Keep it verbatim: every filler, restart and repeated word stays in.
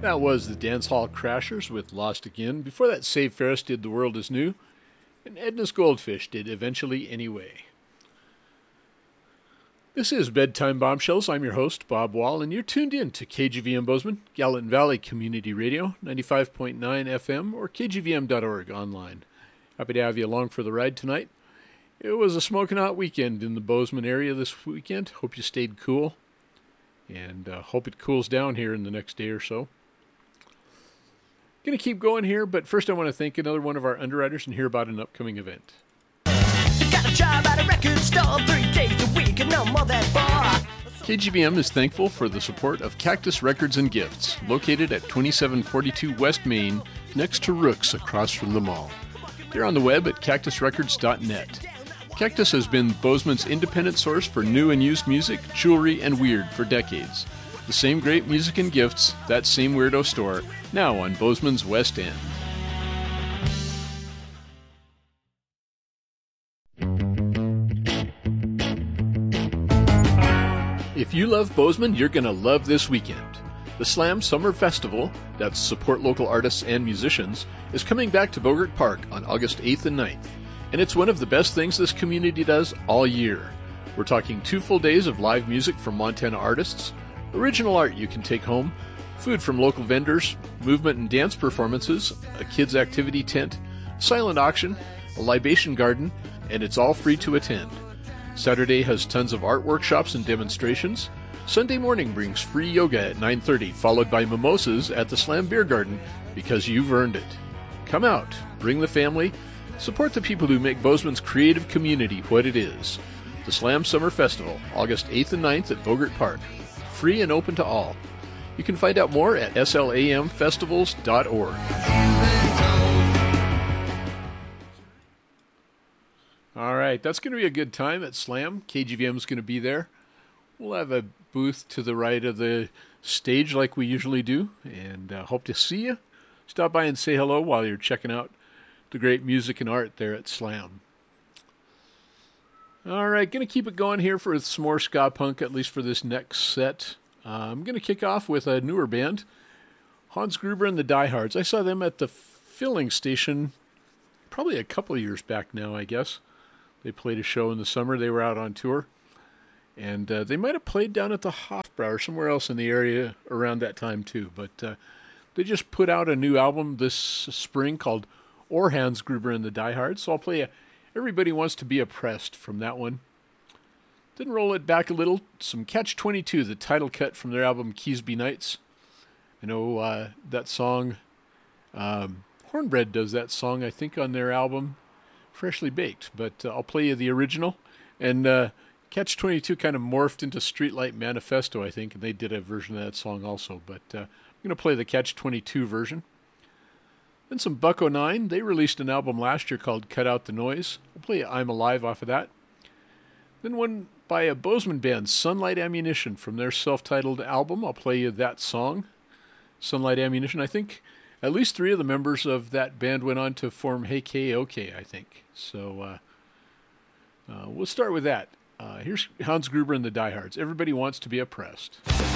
That was the Dance Hall Crashers with Lost Again. Before that, Save Ferris did The World Is New. And Edna's Goldfish did Eventually Anyway. This is Bedtime Bombshells. I'm your host, Bob Wall, and you're tuned in to K G V M Bozeman, Gallatin Valley Community Radio, ninety-five point nine F M, or K G V M dot org online. Happy to have you along for the ride tonight. It was a smoking hot weekend in the Bozeman area this weekend. Hope you stayed cool, and uh, hope it cools down here in the next day or so. Going to keep going here, but first I want to thank another one of our underwriters and hear about an upcoming event. You got a job at a record store three days a week and no more than four. K G V M is thankful for the support of Cactus Records and Gifts, located at twenty-seven forty-two West Main, next to Rook's across from the mall. They're on the web at cactus records dot net. Cactus has been Bozeman's independent source for new and used music, jewelry, and weird for decades. The same great music and gifts, that same weirdo store, now on Bozeman's West End. If you love Bozeman, you're going to love this weekend. The Slam Summer Festival, that's support local artists and musicians, is coming back to Bogart Park on August eighth and ninth. And it's one of the best things this community does all year. We're talking two full days of live music from Montana artists, original art you can take home, food from local vendors, movement and dance performances, a kids' activity tent, silent auction, a libation garden, and it's all free to attend. Saturday has tons of art workshops and demonstrations. Sunday morning brings free yoga at nine thirty, followed by mimosas at the Slam Beer Garden, because you've earned it. Come out, bring the family, support the people who make Bozeman's creative community what it is. The Slam Summer Festival, August eighth and ninth at Bogart Park. Free and open to all. You can find out more at S L A M festivals dot org. All right, that's going to be a good time at Slam. K G V M is going to be there. We'll have a booth to the right of the stage like we usually do, and uh, hope to see you. Stop by and say hello while you're checking out the great music and art there at Slam. All right, going to keep it going here for some more ska punk, at least for this next set. Uh, I'm going to kick off with a newer band, Hans Gruber and the Diehards. I saw them at the filling station probably a couple of years back now, I guess. They played a show in the summer. They were out on tour. And uh, they might have played down at the Hofbrau or somewhere else in the area around that time too. But uh, they just put out a new album this spring called Or Hans Gruber and the Diehards. So I'll play a Everybody Wants to Be Oppressed from that one. Then roll it back a little. Some Catch twenty-two, the title cut from their album Keysby Nights. I know uh, that song, um, Hornbread does that song, I think, on their album Freshly Baked. But uh, I'll play you the original. And uh, Catch twenty-two kind of morphed into Streetlight Manifesto, I think, and they did a version of that song also. But uh, I'm going to play the Catch twenty-two version. Then some Buck oh nine. They released an album last year called Cut Out the Noise. I'll play I'm Alive off of that. Then one by a Bozeman band, Sunlight Ammunition, from their self-titled album. I'll play you that song, Sunlight Ammunition. I think at least three of the members of that band went on to form Hey K O K, I think. So uh, uh, we'll start with that. Uh, here's Hans Gruber and the Diehards. Everybody Wants to Be Oppressed.